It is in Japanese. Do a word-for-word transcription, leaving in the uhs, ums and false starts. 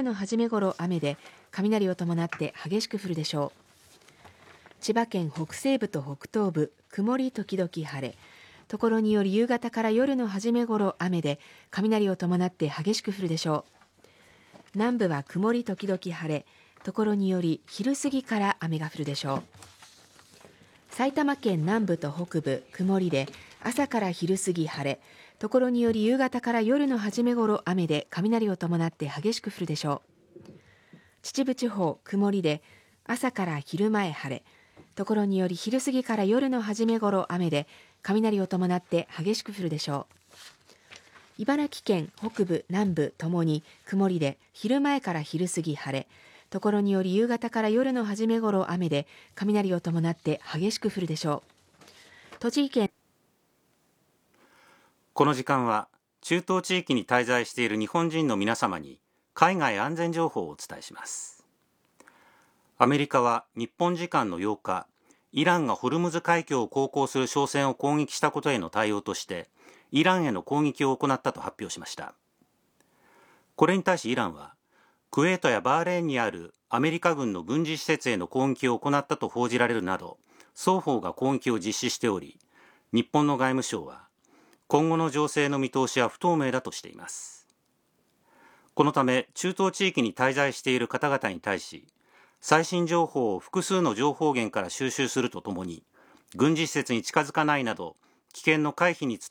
夜の初め頃雨で雷を伴って激しく降るでしょう。千葉県北西部と北東部、曇り時々晴れ、ところにより夕方から夜の初め頃雨で雷を伴って激しく降るでしょう。南部は曇り時々晴れ、ところにより昼過ぎから雨が降るでしょう。埼玉県南部と北部、曇りで朝から昼過ぎ晴れ、ところにより夕方から夜の初め頃雨で雷を伴って激しく降るでしょう。秩父地方、曇りで朝から昼前晴れ、ところにより昼過ぎから夜の初め頃雨で雷を伴って激しく降るでしょう。茨城県北部南部ともに曇りで昼前から昼過ぎ晴れ、ところにより夕方から夜の初め頃雨で雷を伴って激しく降るでしょう。栃木県。 この時間は中東地域に滞在している日本人の皆様に海外安全情報をお伝えします。アメリカは日本時間のようか、イランがホルムズ海峡を航行する商船を攻撃したことへの対応としてイランへの攻撃を行ったと発表しました。これに対しイランはクウェートやバーレーンにあるアメリカ軍の軍事施設への攻撃を行ったと報じられるなど、双方が攻撃を実施しており、日本の外務省は今後の情勢の見通しは不透明だとしています。このため中東地域に滞在している方々に対し、最新情報を複数の情報源から収集するとともに、軍事施設に近づかないなど危険の回避に努